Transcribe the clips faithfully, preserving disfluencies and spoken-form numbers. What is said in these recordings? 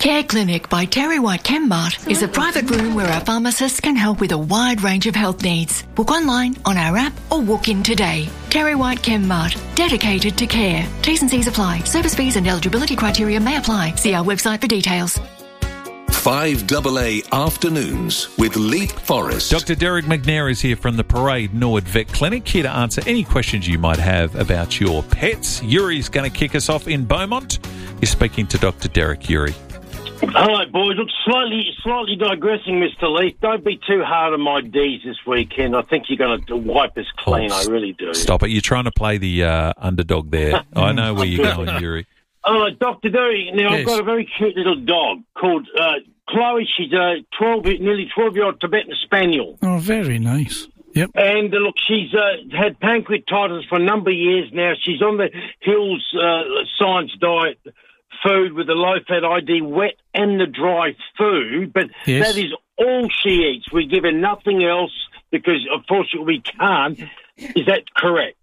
Care Clinic by Terry White Chemmart is a private room where our pharmacists can help with a wide range of health needs. Book online, on our app, or walk in today. Terry White Chemmart, dedicated to care. T's and C's apply. Service fees and eligibility criteria may apply. See our website for details. five A A Afternoons with Leap Forest. Doctor Derek McNair is here from the Parade Nord Vet Clinic, here to answer any questions you might have about your pets. Yuri's going to kick us off in Beaumont. You're speaking to Doctor Derek. Yuri. Hello, boys. Look, slightly, slightly digressing, Mister Leith. Don't be too hard on my D's this weekend. I think you're going to wipe us clean. Oh, I really do. Stop it. You're trying to play the uh, underdog there. I know where you're going, Yuri. Oh, Doctor Derek. Now, yes. I've got a very cute little dog called uh, Chloe. She's a twelve, nearly twelve-year-old Tibetan Spaniel. Oh, very nice. Yep. And uh, look, she's uh, had pancreatitis for a number of years now. She's on the Hills uh, Science Diet food with the low-fat I D, wet and the dry food, but yes. That is all she eats. We give her nothing else because, unfortunately, we can't. Is that correct?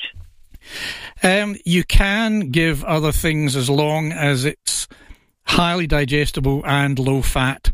Um, you can give other things as long as it's highly digestible and low-fat.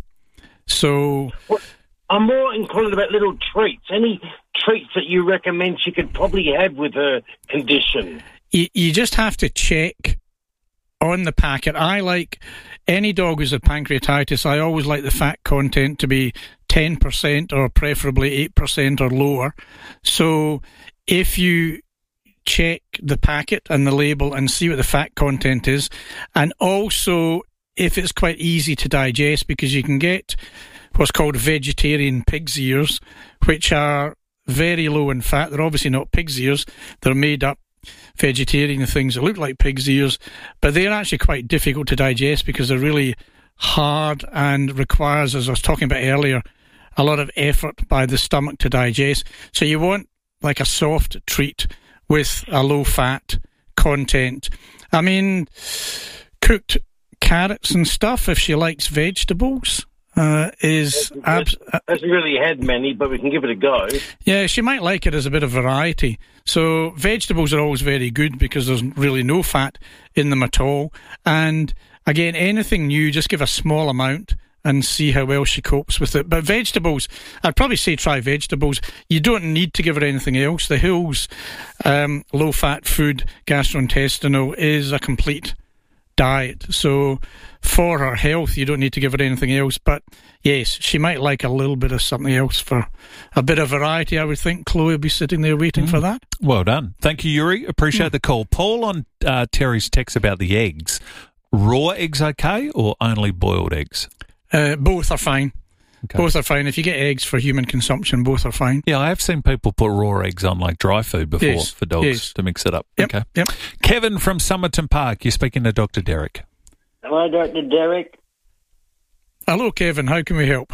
So... Well, I'm more inclined about little treats. Any treats that you recommend she could probably have with her condition? You, you just have to check on the packet. I like any dog who's had pancreatitis, I always like the fat content to be ten percent or preferably eight percent or lower. So if you check the packet and the label and see what the fat content is, and also if it's quite easy to digest, because you can get what's called vegetarian pig's ears, which are very low in fat. They're obviously not pig's ears. They're made up vegetarian things that look like pig's ears, but they're actually quite difficult to digest because they're really hard and requires, as I was talking about earlier, a lot of effort by the stomach to digest. So you want like a soft treat with a low-fat content. I mean, cooked carrots and stuff, if she likes vegetables, uh, is... Abs- hasn't really had many, but we can give it a go. Yeah, she might like it as a bit of variety. So vegetables are always very good because there's really no fat in them at all. And again, anything new, just give a small amount and see how well she copes with it. But vegetables, I'd probably say try vegetables. You don't need to give her anything else. The Hills um, low-fat food, gastrointestinal, is a complete diet. So for her health, you don't need to give her anything else. But yes, she might like a little bit of something else for a bit of variety. I would think Chloe will be sitting there waiting mm. for that. Well done. Thank you, Yuri. Appreciate mm. the call. Paul on uh, Terry's text about the eggs. Raw eggs okay or only boiled eggs? Uh, both are fine. Okay. Both are fine. If you get eggs for human consumption, both are fine. Yeah, I have seen people put raw eggs on like dry food before yes. for dogs yes. to mix it up. Yep. Okay. Yep. Kevin from Somerton Park, you're speaking to Doctor Derek. Hello, Doctor Derek. Hello, Kevin. How can we help?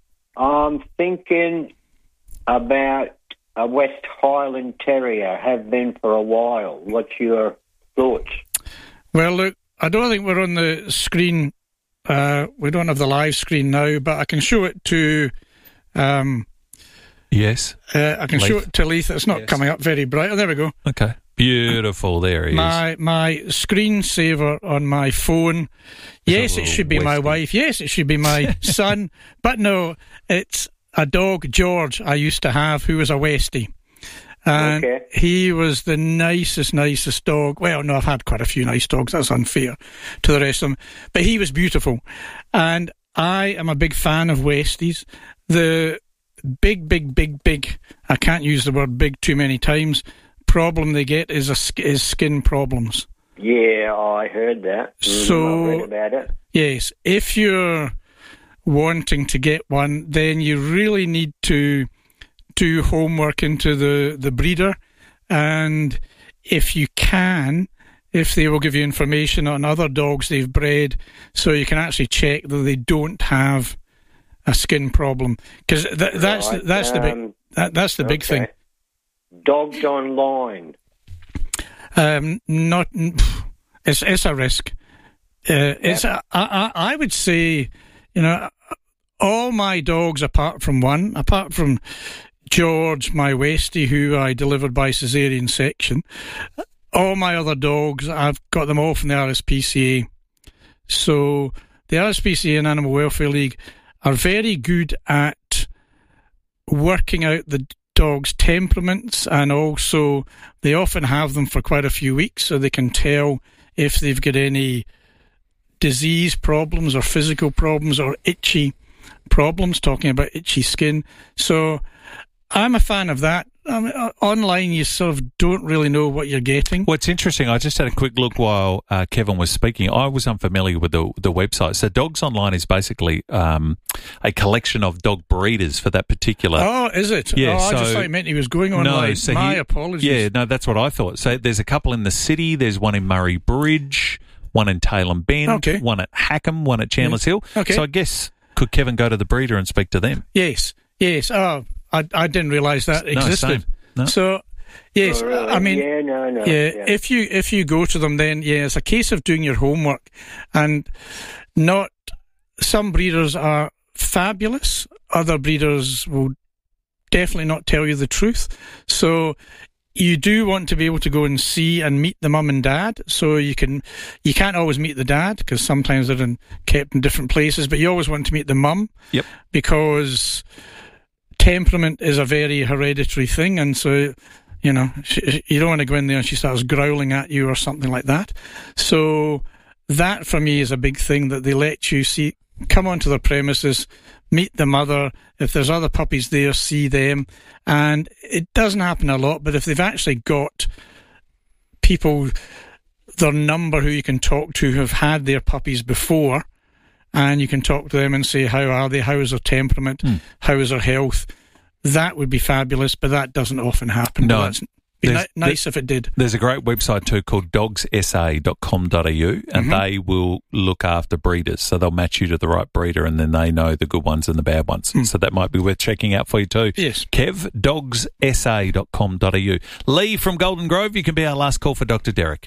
I'm thinking about a West Highland Terrier. Have been for a while. What's your thoughts? Well, look, I don't think we're on the screen. Uh, we don't have the live screen now, but I can show it to... Um, yes. Uh, I can Leith. show it to Leith. It's not yes. coming up very bright. Oh, there we go. Okay. Beautiful. There he my, is. My screensaver on my phone. Yes, it should be Westie. My wife. Yes, it should be my son. But no, it's a dog, George, I used to have, who was a Westie. And okay. he was the nicest, nicest dog. Well, no, I've had quite a few nice dogs. That's unfair to the rest of them. But he was beautiful. And I am a big fan of Westies. The big, big, big, big, I can't use the word big too many times, problem they get is a, is skin problems. Yeah, I heard that. So, I read about it. Yes, if you're wanting to get one, then you really need to do homework into the, the breeder, and if you can, if they will give you information on other dogs they've bred, so you can actually check that they don't have a skin problem, because th- that's right. the, that's um, the big that, that's the okay. big thing. Dogs online. Um, not it's it's a risk. Uh, yep. It's a, I, I would say, you know, all my dogs apart from one, apart from George, my Westie, who I delivered by caesarean section, all my other dogs, I've got them all from the R S P C A. So the R S P C A and Animal Welfare League are very good at working out the dog's temperaments, and also they often have them for quite a few weeks so they can tell if they've got any disease problems or physical problems or itchy problems, talking about itchy skin. So I'm a fan of that. I mean, online, you sort of don't really know what you're getting. Well, it's interesting. I just had a quick look while uh, Kevin was speaking. I was unfamiliar with the the website. So Dogs Online is basically um, a collection of dog breeders for that particular... Oh, is it? Yeah, oh, I so, just thought it meant he was going online. No, so My he, apologies. Yeah, no, that's what I thought. So there's a couple in the city. There's one in Murray Bridge, one in Tailem Bend, okay. one at Hackham, one at Chandler's yeah. Hill. Okay. So I guess, could Kevin go to the breeder and speak to them? Yes, yes. Oh, I, I didn't realise that existed. No, No. So, yes, oh, really? I mean, yeah, no, no, yeah, yeah. if you if you go to them, then yeah, it's a case of doing your homework, and not. Some breeders are fabulous. Other breeders will definitely not tell you the truth. So you do want to be able to go and see and meet the mum and dad. So you can, you can't always meet the dad because sometimes they're in, kept in different places. But you always want to meet the mum. Yep. Because temperament is a very hereditary thing, and so, you know, she, you don't want to go in there and she starts growling at you or something like that. So that for me is a big thing, that they let you see, come onto their premises, meet the mother. If there's other puppies there, see them. And it doesn't happen a lot, but if they've actually got people, their number who you can talk to, who have had their puppies before, and you can talk to them and say, how are they? How is their temperament? Mm. How is their health? That would be fabulous, but that doesn't often happen. No, it's be ni- nice if it did. There's a great website too called dogs s a dot com dot a u, and mm-hmm. they will look after breeders. So they'll match you to the right breeder, and then they know the good ones and the bad ones. Mm. So that might be worth checking out for you too. Yes. Kev, dogs s a dot com dot a u. Lee from Golden Grove, you can be our last call for Doctor Derek.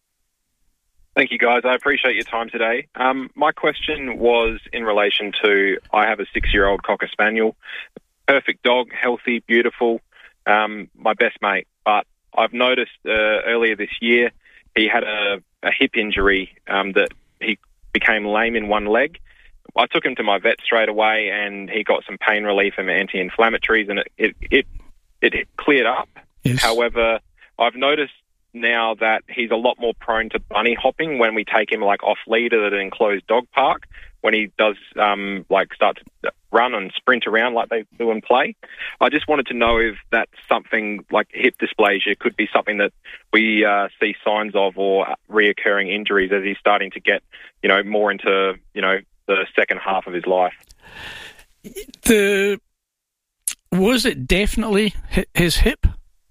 Thank you, guys. I appreciate your time today. Um, my question was in relation to, I have a six-year-old Cocker Spaniel, perfect dog, healthy, beautiful, um, my best mate. But I've noticed uh, earlier this year he had a, a hip injury um, that he became lame in one leg. I took him to my vet straight away, and he got some pain relief and anti-inflammatories, and it it, it, it cleared up. Yes. However, I've noticed now that he's a lot more prone to bunny hopping when we take him like off lead at an enclosed dog park, when he does um, like start to run and sprint around like they do in play. I just wanted to know if that's something like hip dysplasia could be something that we uh, see signs of, or reoccurring injuries as he's starting to get, you know, more into, you know, the second half of his life. The was it definitely his hip?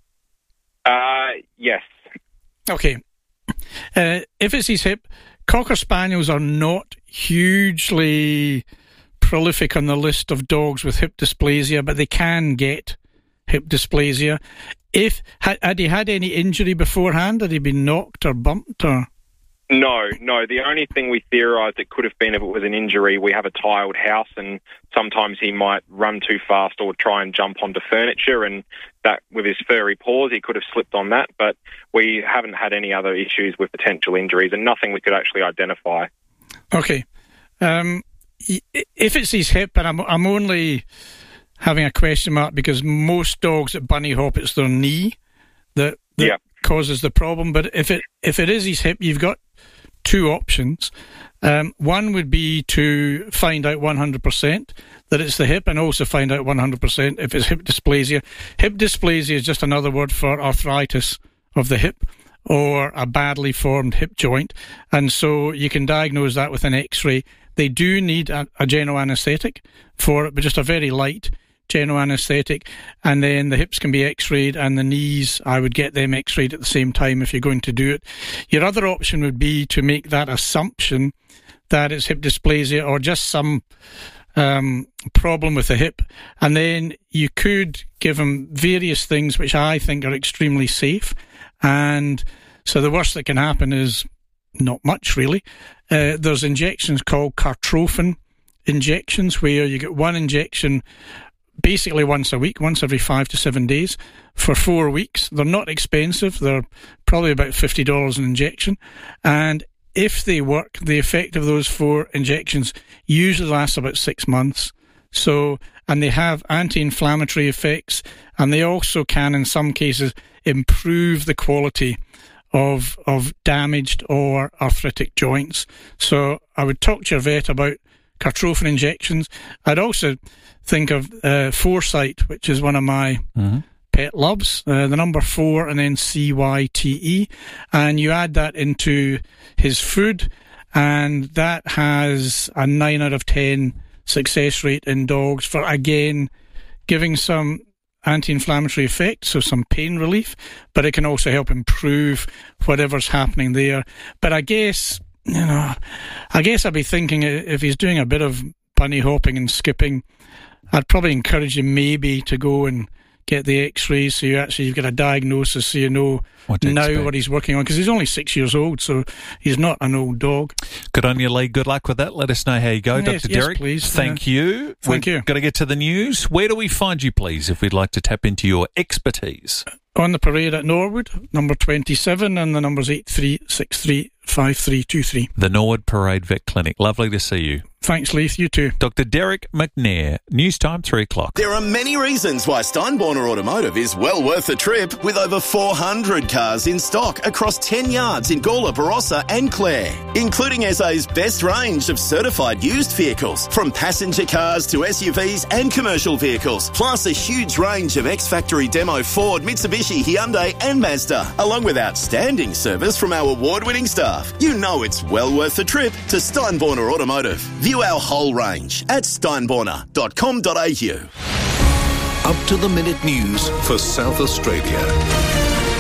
Uh, yes. Okay. Uh, if it's his hip, Cocker Spaniels are not hugely prolific on the list of dogs with hip dysplasia, but they can get hip dysplasia. If had, had he had any injury beforehand? Had he been knocked or bumped? Or No, no. The only thing we theorised it could have been if it was an injury, we have a tiled house, and sometimes he might run too fast or try and jump onto furniture, and that with his furry paws, he could have slipped on that. But we haven't had any other issues with potential injuries, and nothing we could actually identify. Okay. Um, if it's his hip, and I'm, I'm only having a question mark because most dogs that bunny hop, it's their knee that, that yeah. causes the problem. But if it if it is his hip, you've got two options. Um, one would be to find out one hundred percent that it's the hip, and also find out one hundred percent if it's hip dysplasia. Hip dysplasia is just another word for arthritis of the hip, or a badly formed hip joint, and so you can diagnose that with an X-ray. They do need a, a general anaesthetic for it, but just a very light general anaesthetic, and then the hips can be X-rayed, and the knees, I would get them X-rayed at the same time if you're going to do it. Your other option would be to make that assumption that it's hip dysplasia or just some um, problem with the hip, and then you could give them various things which I think are extremely safe. And so the worst that can happen is not much, really. Uh, there's injections called Cartrophin injections, where you get one injection basically once a week, once every five to seven days for four weeks. They're not expensive. They're probably about fifty dollars an injection. And if they work, the effect of those four injections usually lasts about six months. So, and they have anti-inflammatory effects, and they also can, in some cases, improve the quality of of damaged or arthritic joints. So I would talk to your vet about Cartrophin injections. I'd also think of uh, Foresight, which is one of my mm-hmm. pet loves, uh, the number four and then C Y T E, and you add that into his food, and that has a nine out of ten success rate in dogs for, again, giving some anti-inflammatory effect, so some pain relief, but it can also help improve whatever's happening there. But I guess, you know, I guess I'd be thinking if he's doing a bit of bunny hopping and skipping, I'd probably encourage him maybe to go and get the x-rays so you actually you've got a diagnosis so you know what now expect. What he's working on, because he's only six years old, so he's not an old dog. Good on you, Lee. Good luck with that. Let us know how you go, yes, Doctor Yes, Derek. Please. Thank yeah. you. Thank We've you. Got to get to the news. Where do we find you, please, if we'd like to tap into your expertise? On the parade at Norwood, number twenty-seven, and the number's eight three six three five three two three. The Norwood Parade Vet Clinic. Lovely to see you. Thanks, Leith. You too. Doctor Derek McNair. News time, three o'clock. There are many reasons why Steinborner Automotive is well worth the trip, with over four hundred cars in stock across ten yards in Gawler, Barossa and Clare, including S A's best range of certified used vehicles, from passenger cars to S U Vs and commercial vehicles, plus a huge range of ex-factory demo Ford, Mitsubishi, Hyundai and Mazda, along with outstanding service from our award-winning staff. You know it's well worth the trip to Steinborner Automotive. View our whole range at steinborner dot com dot a u. Up to the minute news for South Australia.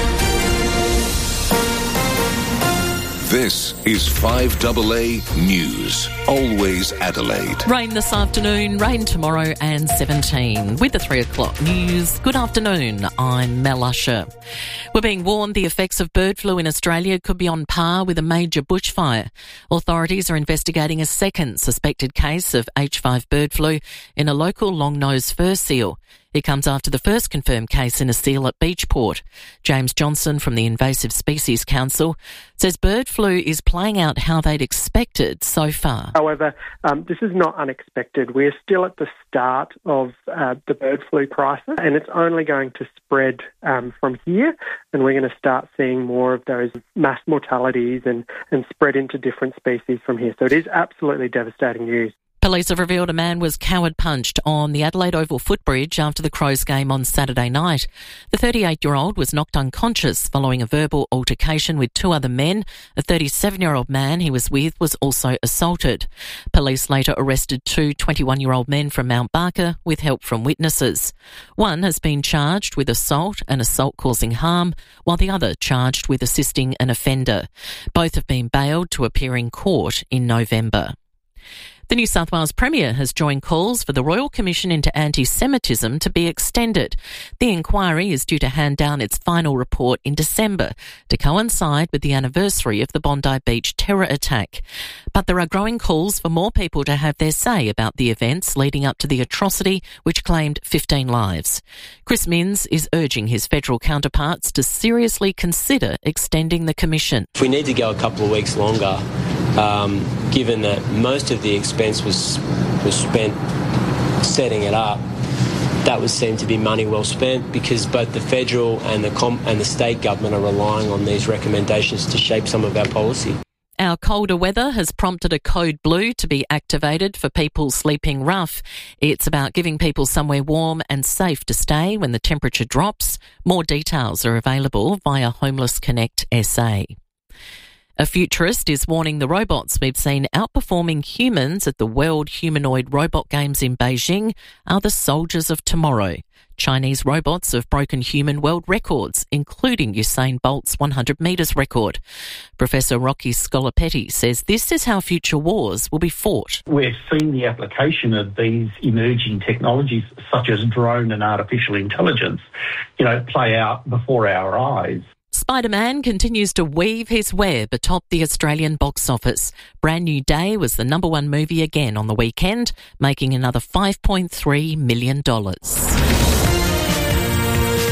This is five A A News. Always Adelaide. Rain this afternoon, rain tomorrow and seventeen. With the three o'clock news, good afternoon, I'm Mel Usher. We're being warned the effects of bird flu in Australia could be on par with a major bushfire. Authorities are investigating a second suspected case of H five bird flu in a local long-nosed fur seal. It comes after the first confirmed case in a seal at Beachport. James Johnson from the Invasive Species Council says bird flu is playing out how they'd expected so far. However, um, this is not unexpected. We're still at the start of uh, the bird flu crisis, and it's only going to spread um, from here, and we're going to start seeing more of those mass mortalities and, and spread into different species from here. So it is absolutely devastating news. Police have revealed a man was coward-punched on the Adelaide Oval footbridge after the Crows game on Saturday night. The thirty-eight-year-old was knocked unconscious following a verbal altercation with two other men. A thirty-seven-year-old man he was with was also assaulted. Police later arrested two twenty-one-year-old men from Mount Barker with help from witnesses. One has been charged with assault and assault causing harm, while the other charged with assisting an offender. Both have been bailed to appear in court in November. The New South Wales Premier has joined calls for the Royal Commission into Anti-Semitism to be extended. The inquiry is due to hand down its final report in December to coincide with the anniversary of the Bondi Beach terror attack. But there are growing calls for more people to have their say about the events leading up to the atrocity, which claimed fifteen lives. Chris Minns is urging his federal counterparts to seriously consider extending the commission. If we need to go a couple of weeks longer, Um, given that most of the expense was was spent setting it up, that would seem to be money well spent, because both the federal and the com- and the state government are relying on these recommendations to shape some of our policy. Our colder weather has prompted a code blue to be activated for people sleeping rough. It's about giving people somewhere warm and safe to stay when the temperature drops. More details are available via Homeless Connect S A. A futurist is warning the robots we've seen outperforming humans at the World Humanoid Robot Games in Beijing are the soldiers of tomorrow. Chinese robots have broken human world records, including Usain Bolt's one hundred metres record. Professor Rocky Scolopetti says this is how future wars will be fought. We're seeing the application of these emerging technologies, such as drone and artificial intelligence, you know, play out before our eyes. Spider-Man continues to weave his web atop the Australian box office. Brand New Day was the number one movie again on the weekend, making another five point three million dollars.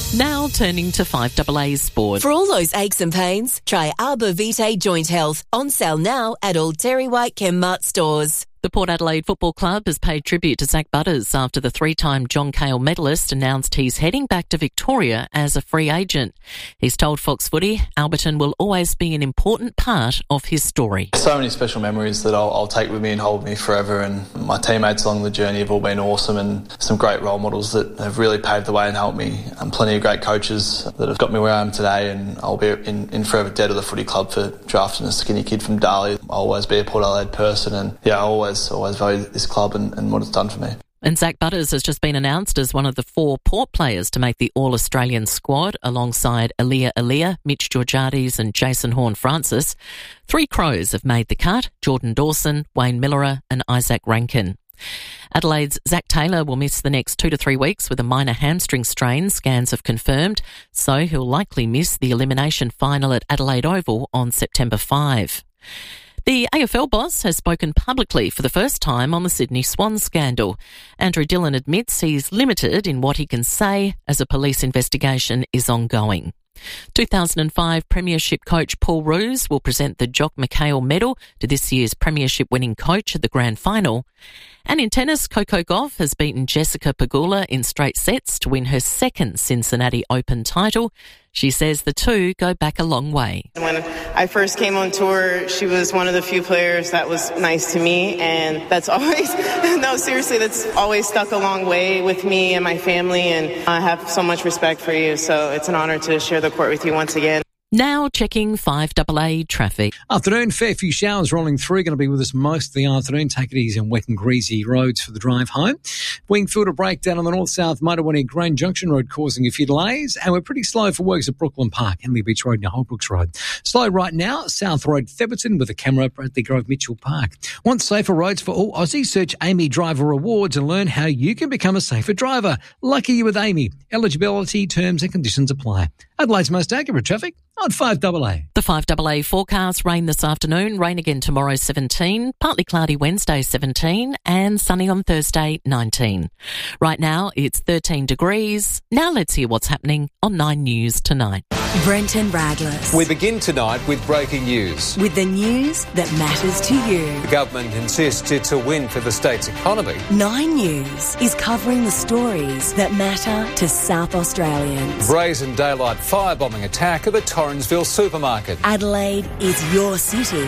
Now turning to five A A sport. For all those aches and pains, try Arbor Vitae Joint Health. On sale now at all Terry White Chemmart stores. The Port Adelaide Football Club has paid tribute to Zach Butters after the three-time John Cahill medalist announced he's heading back to Victoria as a free agent. He's told Fox Footy, Alberton will always be an important part of his story. So many special memories that I'll, I'll take with me and hold me forever, and my teammates along the journey have all been awesome, and some great role models that have really paved the way and helped me, and plenty of great coaches that have got me where I am today, and I'll be in, in forever debt to the footy club for drafting a skinny kid from Darley. I'll always be a Port Adelaide person, and yeah, I'll always always value this club and, and what it's done for me. And Zach Butters has just been announced as one of the four Port players to make the All-Australian squad alongside Aaliyah Aaliyah, Mitch Georgiades and Jason Horne-Francis. Three Crows have made the cut: Jordan Dawson, Wayne Millerer and Isaac Rankin. Adelaide's Zach Taylor will miss the next two to three weeks with a minor hamstring strain, scans have confirmed, so he'll likely miss the elimination final at Adelaide Oval on September fifth. The A F L boss has spoken publicly for the first time on the Sydney Swans scandal. Andrew Dillon admits he's limited in what he can say as a police investigation is ongoing. two thousand five Premiership coach Paul Roos will present the Jock McHale Medal to this year's Premiership winning coach at the Grand Final. And in tennis, Coco Gauff has beaten Jessica Pegula in straight sets to win her second Cincinnati Open title. She says the two go back a long way. When I first came on tour, she was one of the few players that was nice to me, and that's always, no, seriously, that's always stuck a long way with me and my family, and I have so much respect for you, so it's an honour to share the court with you once again. Now checking five A A traffic. Afternoon, fair few showers rolling through. Going to be with us most of the afternoon. Take it easy on wet and greasy roads for the drive home. Wingfield a breakdown on the north-south motorway near Grange Junction Road causing a few delays. And we're pretty slow for works at Brooklyn Park, Henley Beach Road near Holbrooks Road. Slow right now, South Road Theberton with a camera at Bradley Grove Mitchell Park. Want safer roads for all Aussie? Search Amy Driver Awards and learn how you can become a safer driver. Lucky you with Amy. Eligibility, terms and conditions apply. Adelaide's most accurate traffic on five A A. The five A A forecast: rain this afternoon, rain again tomorrow seventeen, partly cloudy Wednesday seventeen and sunny on Thursday nineteen. Right now it's thirteen degrees. Now let's hear what's happening on Nine News tonight. Brenton Radless. We begin tonight with breaking news. With the news that matters to you. The government insists it's a win for the state's economy. Nine News is covering the stories that matter to South Australians. Brazen daylight firebombing attack at the Torrensville supermarket. Adelaide is your city.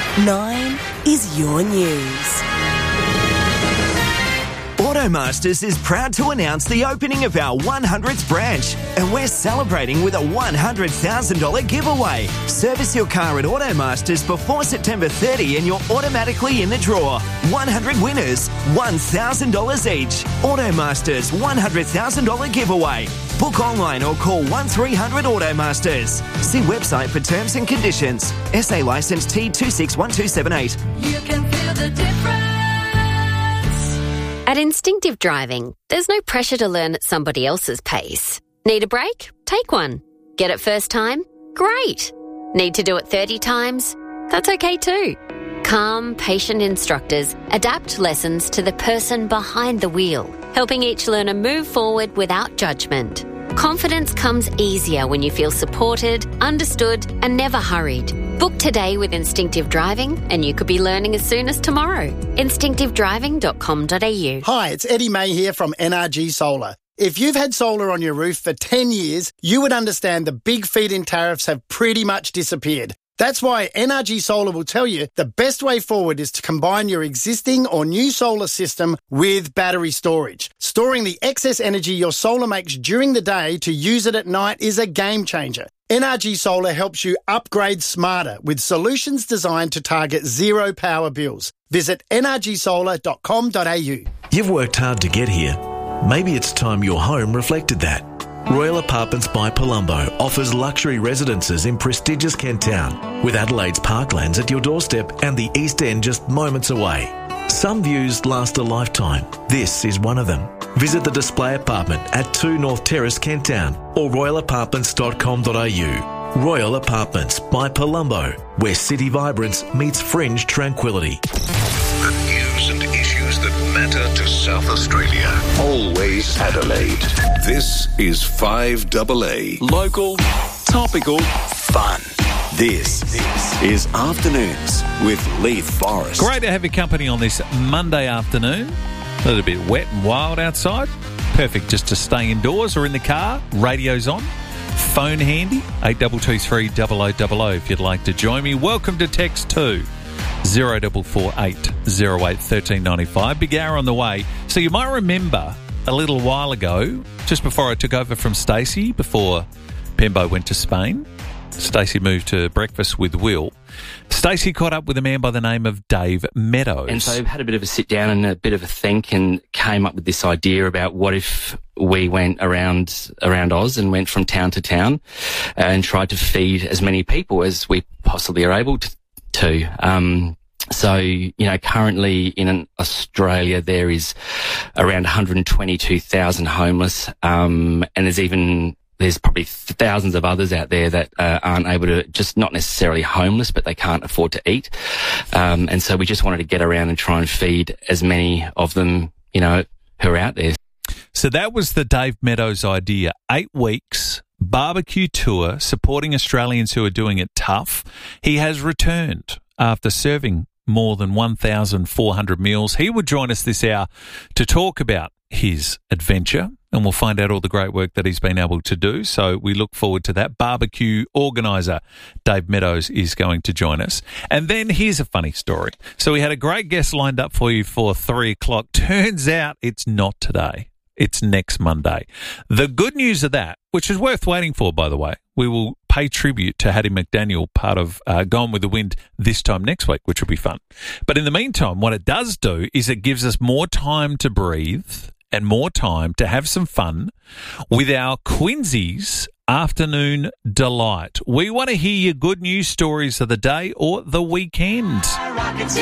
Nine is your news. Automasters is proud to announce the opening of our one hundredth branch, and we're celebrating with a one hundred thousand dollars giveaway. Service your car at Automasters before September thirtieth and you're automatically in the draw. one hundred winners, one thousand dollars each. Automasters one hundred thousand dollars giveaway. Book online or call one three hundred Automasters. See website for terms and conditions. S A licence T two six one two seven eight. You can feel the difference. At Instinctive Driving, there's no pressure to learn at somebody else's pace. Need a break? Take one. Get it first time? Great. Need to do it thirty times? That's okay too. Calm, patient instructors adapt lessons to the person behind the wheel, helping each learner move forward without judgment. Confidence comes easier when you feel supported, understood, and never hurried. Book today with Instinctive Driving and you could be learning as soon as tomorrow. instinctive driving dot com dot a u. Hi, it's Eddie May here from N R G Solar. If you've had solar on your roof for ten years, you would understand the big feed-in tariffs have pretty much disappeared. That's why N R G Solar will tell you the best way forward is to combine your existing or new solar system with battery storage. Storing the excess energy your solar makes during the day to use it at night is a game changer. N R G Solar helps you upgrade smarter with solutions designed to target zero power bills. Visit n r g solar dot com dot a u. You've worked hard to get here. Maybe it's time your home reflected that. Royal Apartments by Palumbo offers luxury residences in prestigious Kent Town, with Adelaide's parklands at your doorstep and the East End just moments away. Some views last a lifetime. This is one of them. Visit the display apartment at two North Terrace, Kent Town, or royal apartments dot com dot a u. Royal Apartments by Palumbo, where city vibrance meets fringe tranquility. The news and issues that matter to South Australia. Always Adelaide. This is five A A. Local, topical, fun. This is Afternoons with Leith Forrest. Great to have your company on this Monday afternoon. A little bit wet and wild outside. Perfect just to stay indoors or in the car. Radio's on. Phone handy. eight two two three, double oh double oh if you'd like to join me. Welcome to Text two. zero four four eight zero eight one three nine five. Big hour on the way. So you might remember a little while ago, just before I took over from Stacey, before Pembo went to Spain, Stacey moved to Breakfast with Will. Stacey caught up with a man by the name of Dave Meadows. And so had a bit of a sit down and a bit of a think and came up with this idea about what if we went around around Oz and went from town to town and tried to feed as many people as we possibly are able to. to. Um, so, you know, currently in Australia there is around one hundred twenty-two thousand homeless, um, and there's even... There's probably thousands of others out there that uh, aren't able to, just not necessarily homeless, but they can't afford to eat. Um, and so we just wanted to get around and try and feed as many of them, you know, who are out there. So that was the Dave Meadows idea. Eight weeks, barbecue tour, supporting Australians who are doing it tough. He has returned after serving more than one thousand four hundred meals. He will join us this hour to talk about his adventure, and we'll find out all the great work that he's been able to do. So we look forward to that. Barbecue organiser Dave Meadows is going to join us. And then here's a funny story. So we had a great guest lined up for you for three o'clock. Turns out it's not today. It's next Monday. The good news of that, which is worth waiting for, by the way, we will pay tribute to Hattie McDaniel, part of uh, Gone with the Wind, this time next week, which will be fun. But in the meantime, what it does do is it gives us more time to breathe and more time to have some fun with our Quincy's Afternoon Delight. We want to hear your good news stories of the day or the weekend.